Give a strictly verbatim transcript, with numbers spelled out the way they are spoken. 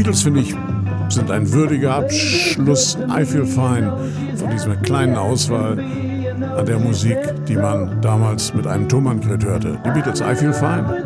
Beatles, finde ich, sind ein würdiger Abschluss. I Feel Fine von dieser kleinen Auswahl an der Musik, die man damals mit einem Thomann-Gerät hörte. Die Beatles, I Feel Fine.